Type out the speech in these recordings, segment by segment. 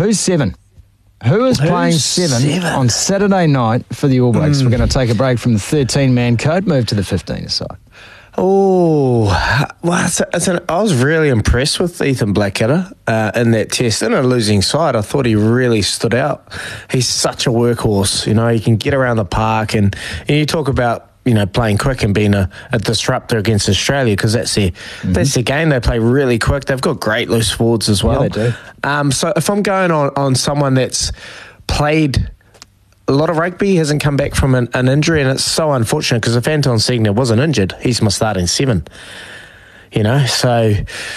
Who's 7? Who is playing 7 on Saturday night for the All Blacks? We're going to take a break from the 13-man code, move to the 15-a-side. Oh, well, I was really impressed with Ethan Blackadder in that test. In a losing side, I thought he really stood out. He's such a workhorse. You know, he can get around the park, and you talk about, you know, playing quick and being a disruptor against Australia, because that's their game. They play really quick. They've got great loose forwards as well. Yeah, they do. So if I'm going on someone that's played a lot of rugby, hasn't come back from an injury, and it's so unfortunate, because if Anton Segner wasn't injured, he's my starting 7. You know, so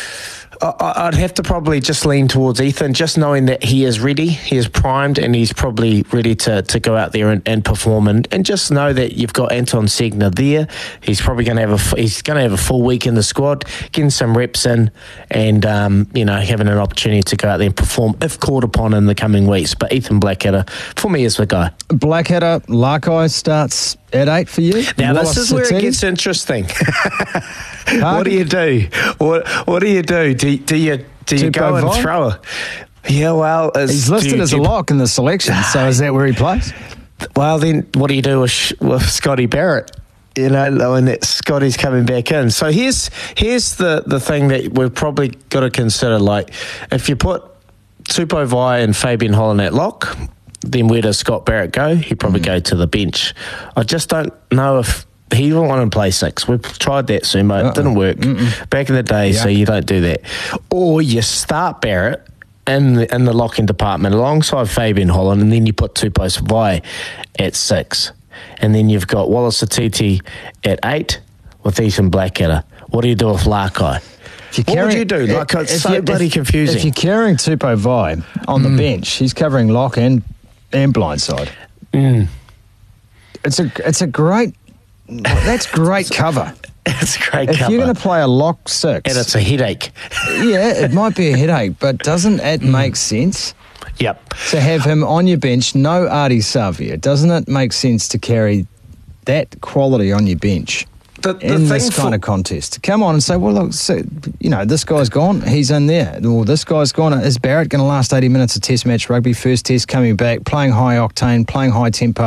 I'd have to probably just lean towards Ethan, just knowing that he is ready, he is primed, and he's probably ready to go out there and perform, and just know that you've got Anton Segner there. He's probably going to have a full week in the squad, getting some reps in, and you know, having an opportunity to go out there and perform if called upon in the coming weeks. But Ethan Blackadder, for me, is the guy. Blackadder, Larkai starts at 8 for you. Now this is where it gets interesting. What do you do? What do you do? Do you go and throw her? Yeah, well, he's listed as a lock in the selection. So is that where he plays? Well, then what do you do with Scotty Barrett? You know, when that Scotty's coming back in. So here's the thing that we've probably got to consider. Like, if you put Tupou Vaa'i and Fabian Holland at lock, then where does Scott Barrett go? He'd probably go to the bench. I just don't know if he will want to play 6. We've tried that, Sumo. It didn't work back in the day, so you don't do that. Or you start Barrett in the locking department alongside Fabian Holland, and then you put Tupou Vaa'i at 6. And then you've got Wallace Atiti at 8 with Ethan Blackadder. What do you do with Larkai? What would you do? Like, it's so bloody confusing. If you're carrying Tupou Vaa'i on the bench, he's covering lock and blindside. It's a great... That's great cover. It's great cover. If you're going to play a lock 6... And it's a headache. Yeah, it might be a headache, but doesn't it make sense? Yep. To have him on your bench, no Ardie Savea. Doesn't it make sense to carry that quality on your bench in this kind of contest? Come on and say, well, look, so, you know, this guy's gone, he's in there. Well, this guy's gone. Is Barrett going to last 80 minutes of test match rugby? First test, coming back, playing high octane, playing high tempo.